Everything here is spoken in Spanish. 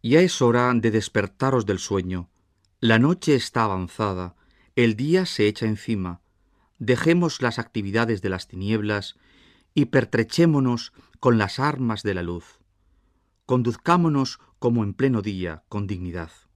Ya es hora de despertaros del sueño. La noche está avanzada, el día se echa encima. Dejemos las actividades de las tinieblas y pertrechémonos con las armas de la luz. Conduzcámonos como en pleno día, con dignidad.